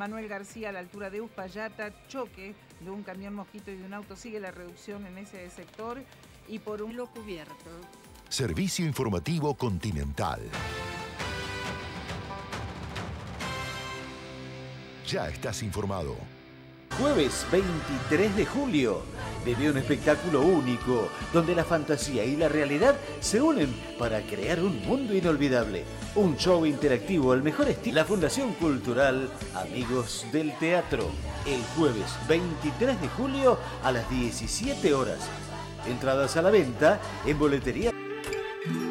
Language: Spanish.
Manuel García, a la altura de Uspallata, choque de un camión mosquito y de un auto. Sigue la reducción en ese sector y por un lo cubierto. Servicio Informativo Continental. Ya estás informado. Jueves 23 de julio, vive un espectáculo único, donde la fantasía y la realidad se unen para crear un mundo inolvidable. Un show interactivo al mejor estilo. La Fundación Cultural Amigos del Teatro, el jueves 23 de julio a las 17 horas. Entradas a la venta en boletería.